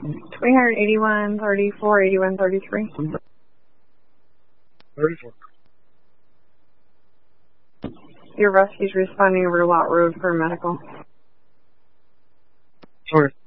381, 34, 81, 33. 34. Your rescue's responding over to Lot Road for medical. Sorry.